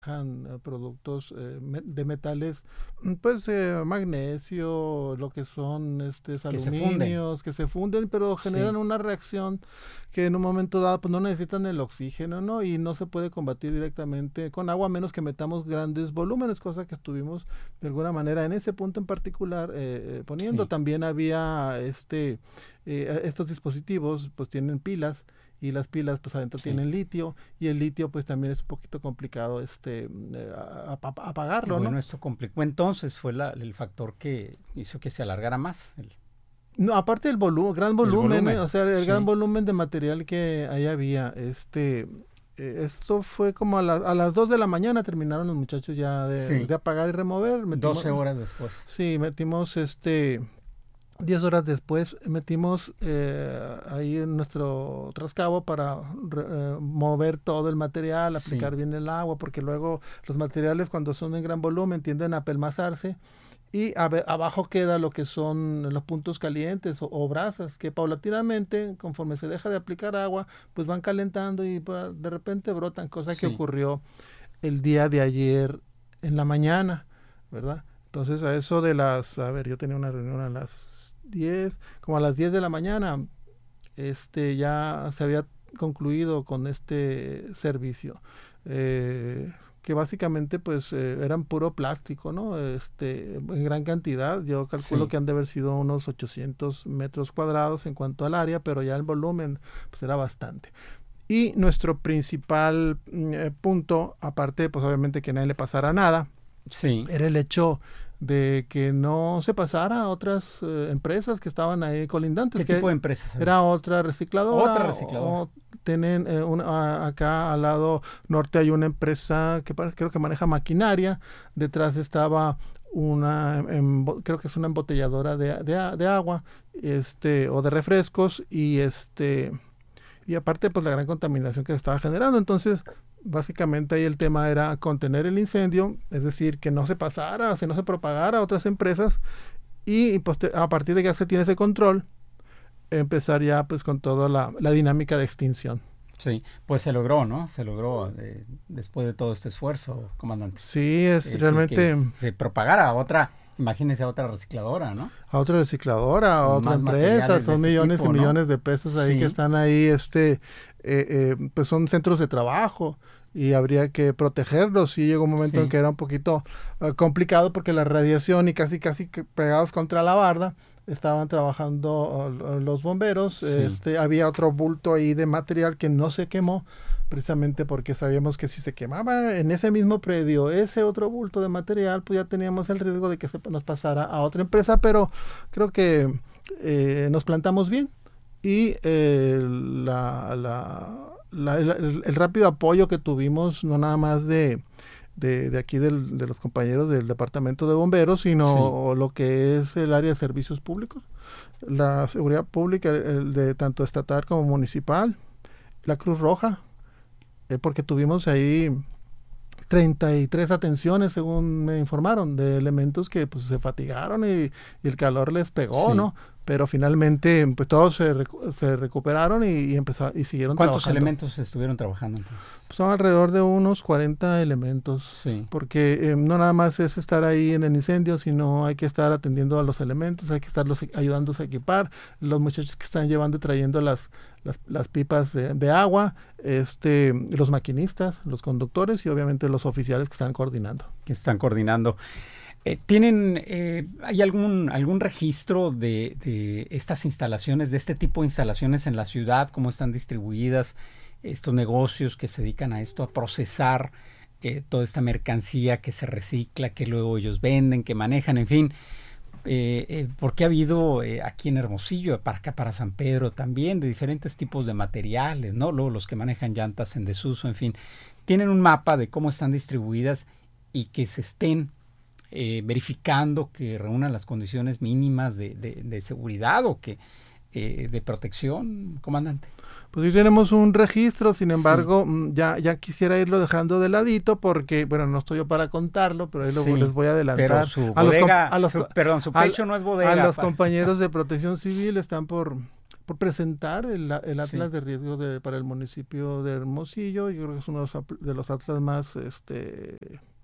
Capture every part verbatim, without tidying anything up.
eh, productos eh, me- de metales, mm, pues eh, magnesio, lo que son estos Que se funden. aluminios, que se funden, pero generan Sí, una reacción que en un momento dado pues no necesitan el oxígeno, ¿no? Y no se puede combatir directamente con agua a menos que metamos grandes volúmenes, cosa que estuvimos de alguna manera en ese punto en particular eh, eh, poniendo. sí, También había este eh, estos dispositivos pues tienen pilas y las pilas pues adentro sí. tienen litio y el litio pues también es un poquito complicado este eh, a- a- apagarlo, ¿no? Bueno, esto complicó entonces, fue la, el factor que hizo que se alargara más el, No, aparte del volumen, gran el volumen, eh, o volumen. sea, el gran Sí, volumen de material que ahí había, este, eh, esto fue como a, la- a las dos de la mañana terminaron los muchachos ya de, sí. de apagar y remover, metimos, doce horas después. sí, metimos este, diez horas después, metimos eh, ahí en nuestro trascabo para re- eh, mover todo el material, Sí, aplicar bien el agua, porque luego los materiales cuando son en gran volumen tienden a pelmazarse y a ver, abajo queda lo que son los puntos calientes o, o brasas, que paulatinamente, conforme se deja de aplicar agua, pues van calentando y pues, de repente brotan, cosa que sí. ocurrió el día de ayer en la mañana, ¿verdad? Entonces a eso de las, a ver, yo tenía una reunión a las diez, como a las diez de la mañana, este ya se había concluido con este servicio. Eh, que básicamente pues eh, eran puro plástico, ¿no? Este, en gran cantidad, yo calculo Sí, que han de haber sido unos ochocientos metros cuadrados en cuanto al área, pero ya el volumen pues era bastante. Y nuestro principal mm, eh, punto, aparte pues obviamente que a nadie le pasara nada, sí. era el hecho de que no se pasara a otras eh, empresas que estaban ahí colindantes, ¿Qué tipo que de empresas había? era otra Otra recicladora recicladora. o, o tienen eh, una, a- acá al lado norte hay una empresa que parece, creo que maneja maquinaria, detrás estaba una, embo- creo que es una embotelladora de, de, de agua, este, o de refrescos, y este, y aparte pues la gran contaminación que se estaba generando. Entonces básicamente ahí el tema era contener el incendio, es decir, que no se pasara, que no se propagara a otras empresas y pues, a partir de que ya se tiene ese control, empezar ya pues con toda la, la dinámica de extinción. Sí, pues se logró, ¿no? Se logró eh, después de todo este esfuerzo, comandante. Sí, es Eh, que, que realmente se propagara a otra, imagínese a otra recicladora, ¿no? a otra recicladora, a Con otra más empresa, materiales de son ese millones y tipo, ¿no? millones de pesos ahí que Sí, están ahí, este, eh, eh, pues son centros de trabajo y habría que protegerlos. Sí llegó un momento en sí, que era un poquito uh, complicado porque la radiación y casi casi que pegados contra la barda estaban trabajando uh, los bomberos. sí, Este, había otro bulto ahí de material que no se quemó precisamente porque sabíamos que si se quemaba en ese mismo predio ese otro bulto de material, pues ya teníamos el riesgo de que se nos pasara a otra empresa, pero creo que eh, nos plantamos bien y eh, la, la, la, el, el, rápido apoyo que tuvimos, no nada más de, de, de aquí del, de los compañeros del departamento de bomberos, sino sí. lo que es el área de servicios públicos, la seguridad pública, el de tanto estatal como municipal, la Cruz Roja, eh, porque tuvimos ahí treinta y tres atenciones, según me informaron, de elementos que pues se fatigaron y, y el calor les pegó, Sí. ¿no? Pero finalmente, pues todos se, recu se recuperaron y, y empezaron y siguieron ¿Cuántos trabajando. elementos estuvieron trabajando entonces? Pues son alrededor de unos cuarenta elementos, Sí, porque eh, no nada más es estar ahí en el incendio, sino hay que estar atendiendo a los elementos, hay que estarlos ayudándolos a equipar, los muchachos que están llevando y trayendo las, las, las pipas de, de agua, este, los maquinistas, los conductores y obviamente los oficiales que están coordinando. que están coordinando. Eh, ¿Tienen, eh, hay algún, algún registro de, de estas instalaciones, de este tipo de instalaciones en la ciudad, cómo están distribuidas estos negocios que se dedican a esto, a procesar eh, toda esta mercancía que se recicla, que luego ellos venden, que manejan, en fin? Eh, eh, porque ha habido eh, aquí en Hermosillo, para acá, para San Pedro también, de diferentes tipos de materiales, ¿no? Luego los que manejan llantas en desuso, en fin. ¿Tienen un mapa de cómo están distribuidas y que se estén eh, verificando que reúnan las condiciones mínimas de, de, de seguridad o que eh, de protección, comandante? Pues sí tenemos un registro, sin embargo, Sí. ya, ya quisiera irlo dejando de ladito porque, bueno, no estoy yo para contarlo, pero ahí lo, Sí, les voy a adelantar. pero su a los, bodega, a los, su, perdón, su a, pecho no es bodega. a los pa. compañeros de protección civil están por, por presentar el, el Atlas Sí. de riesgo de, para el municipio de Hermosillo. Yo creo que es uno de los, de los atlas más, este,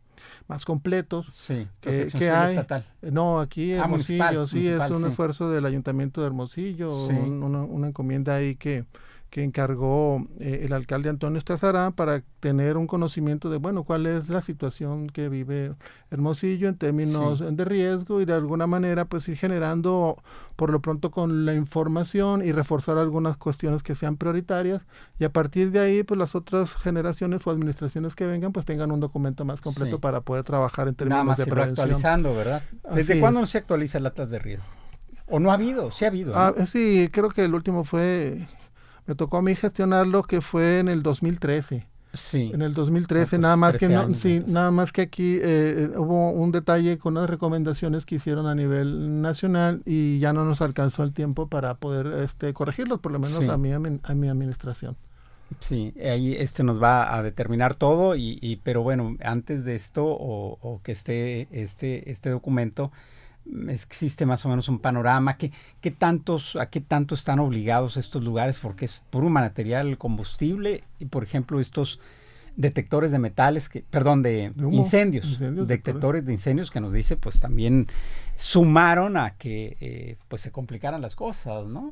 más completos Sí, que, protección que civil hay. estatal. No, aquí Ah, Hermosillo, municipal, sí, municipal, es un sí. esfuerzo del Ayuntamiento de Hermosillo, Sí. un- una, una encomienda ahí que, que encargó eh, el alcalde Antonio Estazarán para tener un conocimiento de, bueno, cuál es la situación que vive Hermosillo en términos Sí. de riesgo y de alguna manera pues ir generando por lo pronto con la información y reforzar algunas cuestiones que sean prioritarias y a partir de ahí pues las otras generaciones o administraciones que vengan pues tengan un documento más completo Sí. para poder trabajar en Nada términos más de irlo prevención. actualizando, ¿verdad? ¿Desde Así cuándo es. no se actualiza el Atlas de riesgo? ¿O no ha habido? Sí ha habido, ¿no? Ah, sí, creo que el último fue, me tocó a mí gestionarlo que fue en el dos mil trece. Sí. En el dos mil trece, Ah, pues, nada más que trece no, años sí, antes. nada más que aquí eh, eh, hubo un detalle con unas recomendaciones que hicieron a nivel nacional y ya no nos alcanzó el tiempo para poder este corregirlos, por lo menos Sí. a mi admin- a mi administración. Sí, ahí este nos va a determinar todo, y, y pero bueno, antes de esto o, o que esté este, este documento, mm, existe más o menos un panorama. ¿Qué, qué tantos, a qué tanto están obligados estos lugares? Porque es puro material combustible y, por ejemplo, estos detectores de metales, que, perdón, de, De humo, incendios, incendios, detectores de incendios que nos dice, pues también sumaron a que eh, pues se complicaran las cosas, ¿no?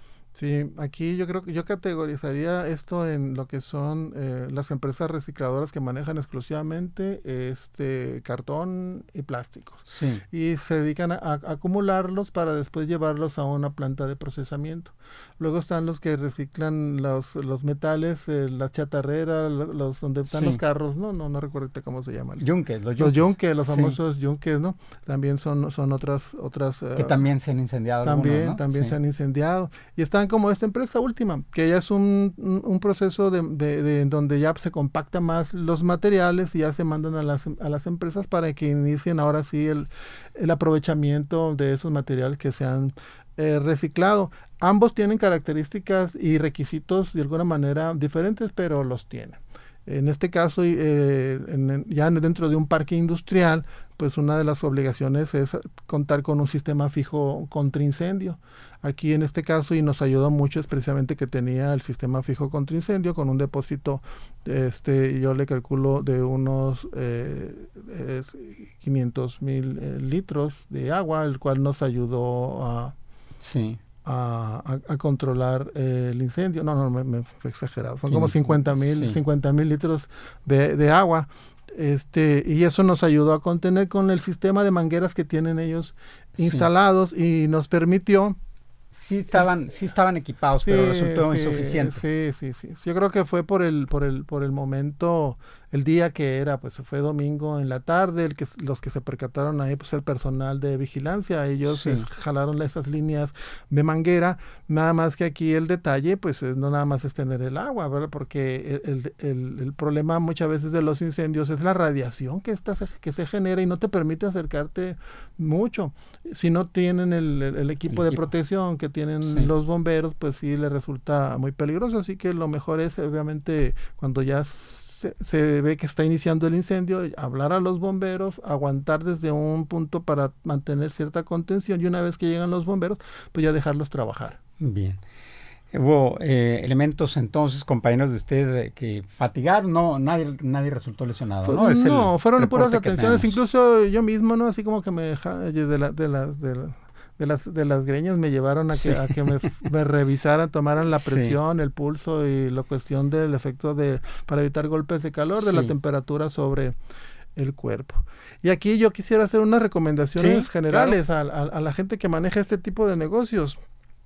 Sí, aquí yo creo que yo categorizaría esto en lo que son eh, las empresas recicladoras que manejan exclusivamente este cartón y plásticos Sí, y se dedican a, a acumularlos para después llevarlos a una planta de procesamiento. Luego están los que reciclan los, los metales, eh, la chatarrera, lo- los donde están Sí. los carros, no, no, no recuerdo ahorita cómo se llama. yunques, los Los yunques. yunques, los Sí. famosos yunques, ¿no? También son, son otras, otras Que eh, también se han incendiado también, algunos, ¿no? también Sí. se han incendiado. Y están como esta empresa última, que ya es un, un, un proceso de, de, de donde ya se compacta más los materiales y ya se mandan a las, a las empresas para que inicien ahora sí el, el aprovechamiento de esos materiales que se han eh, reciclado. Ambos tienen características y requisitos de alguna manera diferentes, pero los tienen. En este caso, eh, en, ya dentro de un parque industrial, pues una de las obligaciones es contar con un sistema fijo contra incendio. Aquí en este caso, y nos ayudó mucho, es precisamente que tenía el sistema fijo contra incendio con un depósito, este, yo le calculo de unos eh, eh, quinientos mil eh, litros de agua, el cual nos ayudó a... Sí. A, a, a controlar eh, el incendio. No, no, me, me fue exagerado. Son Sí, como cincuenta mil sí. cincuenta mil litros de, de agua. Este, y eso nos ayudó a contener con el sistema de mangueras que tienen ellos Sí. instalados y nos permitió. Sí estaban, sí estaban equipados, Sí, pero resultó sí, insuficiente. Sí, sí, sí. Yo creo que fue por el, por el, por el momento, el día que era, pues fue domingo en la tarde, el que, los que se percataron ahí, pues el personal de vigilancia, ellos Sí. es, jalaron esas líneas de manguera, nada más que aquí el detalle, pues es, no nada más es tener el agua, ¿verdad? Porque el, el, el, el problema muchas veces de los incendios es la radiación que, está, que se genera y no te permite acercarte mucho. Si no tienen el, el, el equipo El de equipo. protección que tienen Sí. los bomberos, pues sí les resulta muy peligroso, así que lo mejor es obviamente cuando ya se, se ve que está iniciando el incendio, hablar a los bomberos, aguantar desde un punto para mantener cierta contención y una vez que llegan los bomberos, pues ya dejarlos trabajar. Bien. Hubo eh, elementos entonces, compañeros de usted, eh, que fatigaron, no, nadie, nadie resultó lesionado, Fue, ¿no? Es el no, fueron puras reporte que atenciones, tenemos. incluso yo mismo, ¿no? Así como que me ja- de, la, de, la, de, la, de las de las greñas me llevaron a que, Sí. a que me, me revisaran, tomaran la Sí. presión, el pulso y la cuestión del efecto de, para evitar golpes de calor, de la Sí. temperatura sobre el cuerpo. Y aquí yo quisiera hacer unas recomendaciones Sí, generales a, a, a la gente que maneja este tipo de negocios.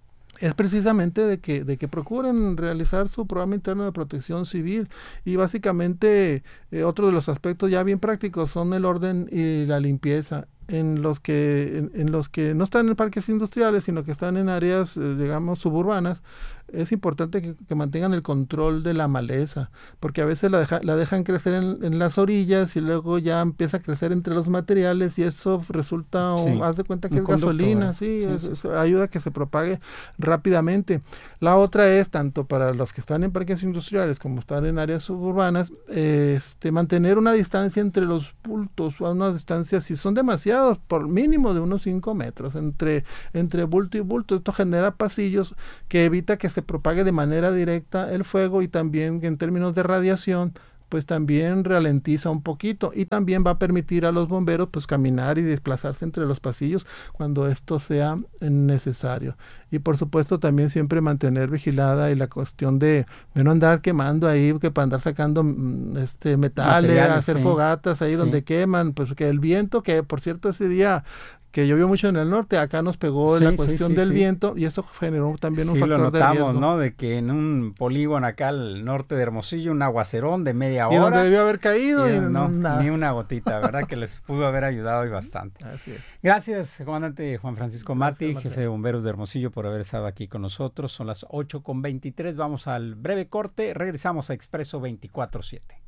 Es precisamente de que, de que procuren realizar su programa interno de protección civil y básicamente eh, otro de los aspectos ya bien prácticos son el orden y la limpieza. En los que en, en los que no están en parques industriales, sino que están en áreas, eh, digamos, suburbanas, es importante que, que mantengan el control de la maleza, porque a veces la, deja, la dejan crecer en, en las orillas y luego ya empieza a crecer entre los materiales y eso resulta, sí. o, haz de cuenta que Un es gasolina, sí, sí, es, sí. Es, ayuda a que se propague rápidamente. La otra es, tanto para los que están en parques industriales como están en áreas suburbanas, eh, este, mantener una distancia entre los bultos, a una distancia, si son demasiados, por mínimo de unos cinco metros, entre, entre bulto y bulto. Esto genera pasillos que evita que se propague de manera directa el fuego y también en términos de radiación pues también ralentiza un poquito y también va a permitir a los bomberos pues caminar y desplazarse entre los pasillos cuando esto sea necesario. Y por supuesto también siempre mantener vigilada y la cuestión de, de no andar quemando ahí, que para andar sacando este metales, Materiales, hacer sí. fogatas ahí sí. donde queman, pues que el viento, que por cierto ese día que llovió mucho en el norte, acá nos pegó sí, la cuestión sí, sí, del sí. viento y eso generó también un sí, factor lo notamos, de riesgo. ¿no? De que en un polígono acá al norte de Hermosillo, un aguacerón de media hora. Y donde debió haber caído. Y y no, nada. Ni una gotita, ¿verdad? Que les pudo haber ayudado y bastante. Así es. Gracias, comandante Juan Francisco Mati, Gracias, jefe de bomberos de Hermosillo, por haber estado aquí con nosotros. Son las ocho con veintitrés, vamos al breve corte, regresamos a Expreso veinticuatro siete.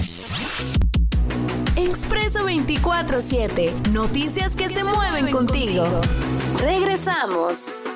Expreso veinticuatro siete, noticias que se mueven contigo. Regresamos.